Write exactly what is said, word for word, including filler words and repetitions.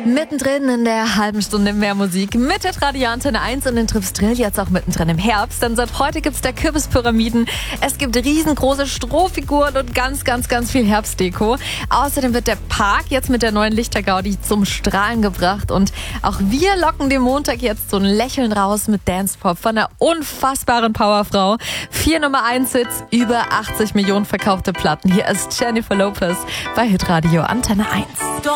Mittendrin in der halben Stunde mehr Musik mit der Radio Antenne eins und den Trips Drill jetzt auch mittendrin im Herbst. Denn seit heute gibt's der Kürbispyramiden. Es gibt riesengroße Strohfiguren und ganz, ganz, ganz viel Herbstdeko. Außerdem wird der Park jetzt mit der neuen Lichtergaudi zum Strahlen gebracht. Und auch wir locken den Montag jetzt so ein Lächeln raus mit Dance-Pop von einer unfassbaren Powerfrau. Vier Nummer eins Hits, über achtzig Millionen verkaufte Platten. Hier ist Jennifer Lopez bei Hitradio Antenne eins.